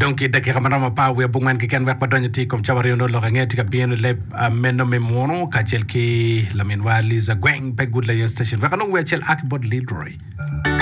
donc dakika marama pa we bungan ke ken pa donye ti kom chawari no lo ngeti ka bien le meno me mono ka chel ki la menwa liza gweng pe good la station va kanong we chel ak bod Leroy